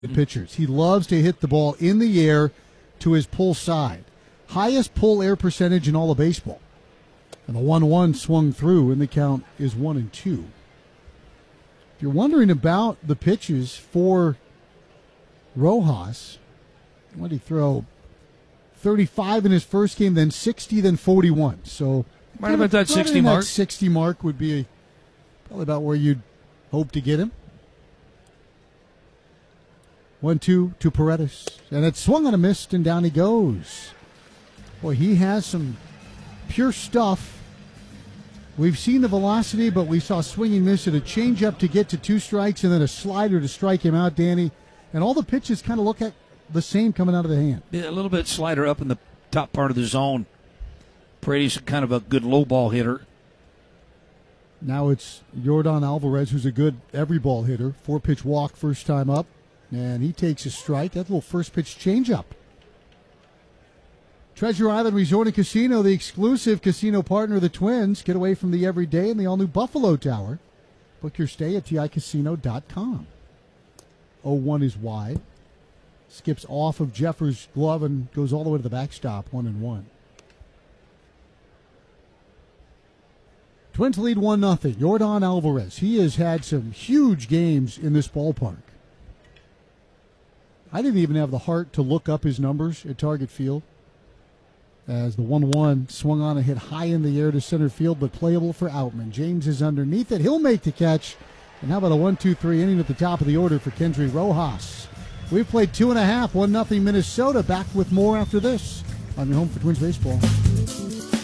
pitchers. He loves to hit the ball in the air to his pull side. Highest pull air percentage in all of baseball. And the 1-1 swung through, and the count is 1-2. If you're wondering about the pitches for Rojas, what did he throw? 35 in his first game, then 60, then 41. So right about that 60 mark. That 60 mark would be probably about where you'd hope to get him. 1-2 to Paredes. And it swung on a miss, and down he goes. Boy, he has some pure stuff. We've seen the velocity, but we saw swinging miss at a changeup to get to 2 strikes and then a slider to strike him out, Danny. And all the pitches kind of look at the same coming out of the hand. Yeah, a little bit slider up in the top part of the zone. Paredes kind of a good low ball hitter. Now it's Yordan Alvarez, who's a good every ball hitter. 4-pitch walk first time up, and he takes a strike. That little first pitch changeup. Treasure Island Resort and Casino, the exclusive casino partner of the Twins. Get away from the everyday in the all-new Buffalo Tower. Book your stay at TICasino.com. 0-1 is wide. Skips off of Jeffers' glove and goes all the way to the backstop, 1-1. Twins lead 1-0. Yordan Alvarez. He has had some huge games in this ballpark. I didn't even have the heart to look up his numbers at Target Field, as the 1-1 swung on and hit high in the air to center field, but playable for Outman. James is underneath it. He'll make the catch. And how about a 1-2-3 inning at the top of the order for Kendry Rojas? We've played 2.5, 1-0 Minnesota. Back with more after this on your home for Twins baseball.